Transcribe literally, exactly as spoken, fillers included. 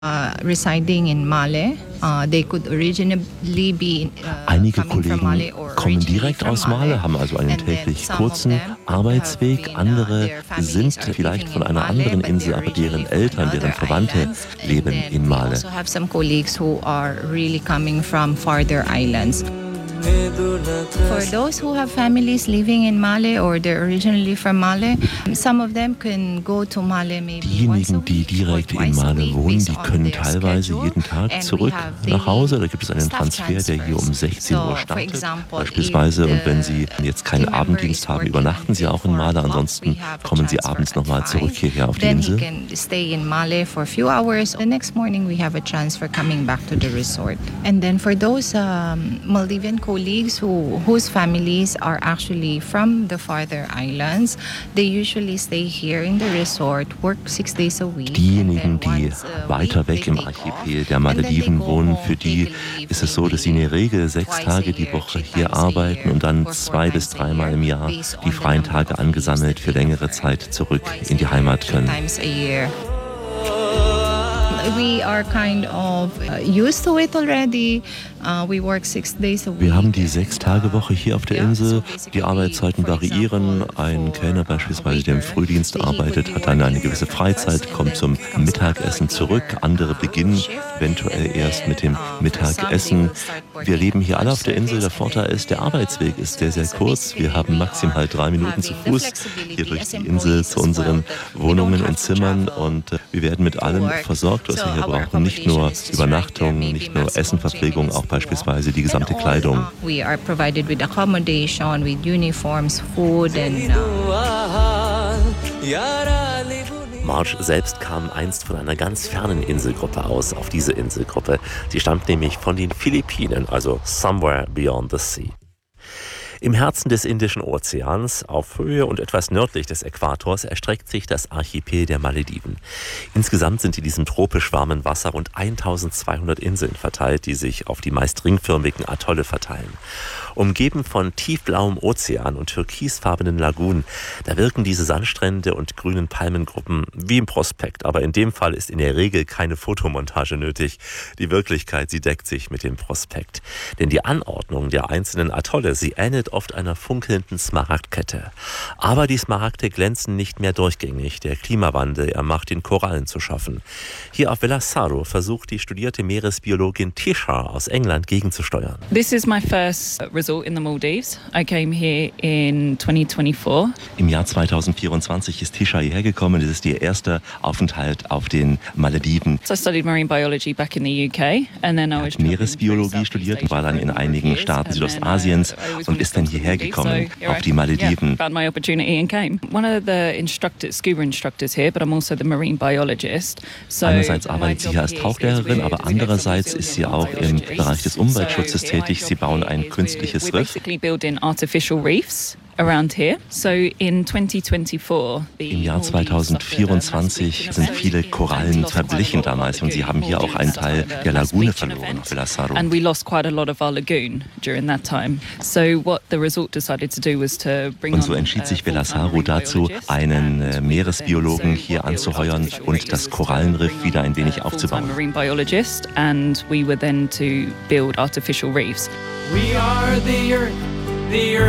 Uh, residing in Male. Uh, they could originally be, uh, Einige Kollegen kommen direkt aus Male, haben also einen täglich kurzen Arbeitsweg. Andere sind vielleicht von einer anderen Insel, aber deren Eltern, deren Verwandte leben in Male. We also have some colleagues who are really coming from farther islands. For those who have families living in Male or they're originally from Male, some of them can go to Male maybe once a Diejenigen, die week or direkt in twice a Male week wohnen, based die on können their teilweise schedule. jeden Tag And zurück we have nach Hause. Da daily gibt es einen staff Transfer, der hier um transfers. sechzehn Uhr So, for startet, example, beispielsweise. if Und wenn the Sie jetzt keinen team member Abenddienst is haben, working übernachten Sie auch in Male. until four Ansonsten o'clock, we have a kommen Sie transfer abends at nochmal zurück five. hierher auf die Then Insel. he can stay in Male for a few hours. The next morning we have a transfer coming back to the resort. And then for those um, Maldivian colleagues who whose families are actually from the farther islands, they usually stay here in the resort, work six days a week. Diejenigen, die weiter weg im Archipel der Malediven wohnen, für die ist es so, dass sie in der Regel sechs Tage die Woche hier arbeiten und dann zwei bis dreimal im Jahr die freien Tage angesammelt für längere Zeit zurück in die Heimat können. We are kind of used to it already. Uh, we work six days a week. Wir haben die Sechs-Tage-Woche hier auf der Insel. Die Arbeitszeiten variieren. Ein Kellner beispielsweise, der im Frühdienst arbeitet, hat dann eine gewisse Freizeit, kommt zum Mittagessen zurück. Andere beginnen eventuell erst mit dem Mittagessen. Wir leben hier alle auf der Insel. Der Vorteil ist, der Arbeitsweg ist sehr, sehr kurz. Wir haben maximal drei Minuten zu Fuß hier durch die Insel zu unseren Wohnungen und Zimmern. Und wir werden mit allem versorgt, was wir hier brauchen. Nicht nur Übernachtung, nicht nur Essen, Verpflegung, auch beispielsweise die gesamte Kleidung. We are provided with accommodation, with uniforms, food and Marge selbst kam einst von einer ganz fernen Inselgruppe aus, auf diese Inselgruppe. Sie stammt nämlich von den Philippinen, also somewhere beyond the sea. Im Herzen des Indischen Ozeans, auf Höhe und etwas nördlich des Äquators, erstreckt sich das Archipel der Malediven. Insgesamt sind in diesem tropisch warmen Wasser rund eintausendzweihundert Inseln verteilt, die sich auf die meist ringförmigen Atolle verteilen. Umgeben von tiefblauem Ozean und türkisfarbenen Lagunen, da wirken diese Sandstrände und grünen Palmengruppen wie im Prospekt. Aber in dem Fall ist in der Regel keine Fotomontage nötig. Die Wirklichkeit, sie deckt sich mit dem Prospekt. Denn die Anordnung der einzelnen Atolle, sie ähnelt oft einer funkelnden Smaragdkette. Aber die Smaragde glänzen nicht mehr durchgängig. Der Klimawandel, er macht den Korallen zu schaffen. Hier auf Velasaro versucht die studierte Meeresbiologin Tisha aus England gegenzusteuern. This is my first resort in the Maldives. I came here in twenty twenty-four. Im Jahr zweitausendvierundzwanzig ist Tisha hierher gekommen. Das ist ihr erster Aufenthalt auf den Malediven. So I studied marine biology back in the U K and then I was Meeresbiologie studiert und war dann in einigen Staaten Südostasiens und ist dann hierher gekommen auf die Malediven. Found my opportunity and came. One of the instructors, scuba instructors here, but I'm also the marine biologist. So einerseits arbeitet sie hier als Tauchlehrerin, aber andererseits ist sie auch im Bereich des Umweltschutzes tätig. Sie bauen ein künstliches Riff. Basically building artificial reefs around here. So in twenty twenty-four, Im Jahr zweitausendvierundzwanzig sind viele Korallen verblichen damals und sie haben hier auch einen Teil der Lagune verloren auf Velasaro. And we lost quite a lot of our lagoon during that time. So what the resort decided to do was to bring Und so entschied sich Velasaro dazu, einen äh, Meeresbiologen hier anzuheuern und das Korallenriff wieder ein wenig aufzubauen. Marine biologist, and we were then to build artificial reefs. We are the earth, the earth.